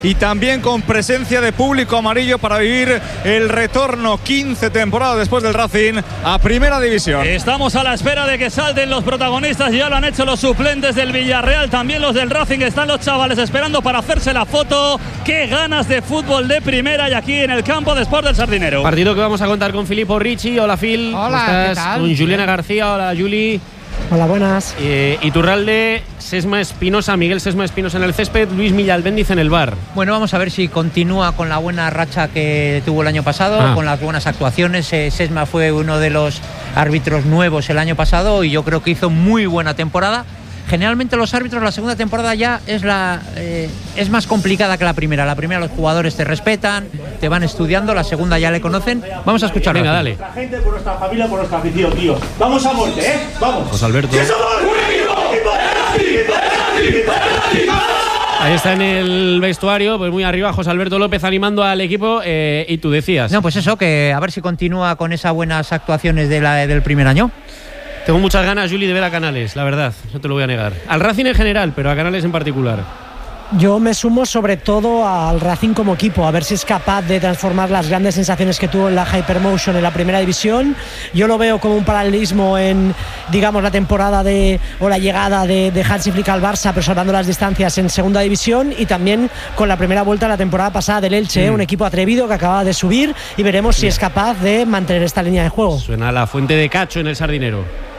Y también con presencia de público amarillo para vivir el retorno 15 temporadas después del Racing a Primera División. Estamos a la espera de que salten los protagonistas. Ya lo han hecho los suplentes del Villarreal, también los del Racing. Están los chavales esperando para hacerse la foto. Qué ganas de fútbol de primera y aquí en el campo de Sport del Sardinero. Partido que vamos a contar con Filippo Ricci. Hola, Phil. Hola, ¿cómo estás? ¿qué tal? Con Juliana García. Hola, Juli. Hola, buenas. Iturralde, Sesma Espinosa, Miguel Sesma Espinosa en el césped, Luis Millalbendiz en el bar. Bueno, vamos a ver si continúa con la buena racha que tuvo el año pasado, con las buenas actuaciones. Sesma fue uno de los árbitros nuevos el año pasado y yo creo que hizo muy buena temporada. Generalmente los árbitros, la segunda temporada ya es más complicada que la primera. La primera los jugadores te respetan, te van estudiando, la segunda ya le conocen. Vamos a escucharlo. Venga, dale. La gente, por nuestra familia, por nuestra afición, tío. Vamos a muerte, ¿eh? Vamos. José Alberto. ¡Que somos un equipo! Ahí está en el vestuario, pues muy arriba José Alberto López animando al equipo, y tú decías. No, pues eso, que a ver si continúa con esas buenas actuaciones del primer año. Tengo muchas ganas, Juli, de ver a Canales, la verdad, no te lo voy a negar. Al Racing en general, pero a Canales en particular. Yo me sumo sobre todo al Racing como equipo, a ver si es capaz de transformar las grandes sensaciones que tuvo en la Hypermotion en la Primera División. Yo lo veo como un paralelismo en, digamos, la temporada o la llegada de Hansi Flick al Barça, pero salvando las distancias en Segunda División, y también con la primera vuelta de la temporada pasada del Elche, un equipo atrevido que acaba de subir, y veremos si es capaz de mantener esta línea de juego. Suena la fuente de Cacho en el Sardinero.